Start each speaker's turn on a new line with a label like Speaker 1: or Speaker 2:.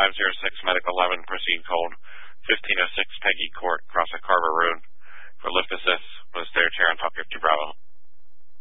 Speaker 1: Medical 11, proceed cold. 1506 Peggy Court, cross at Carver Road. For lift assist, was there chair on top 50 Bravo.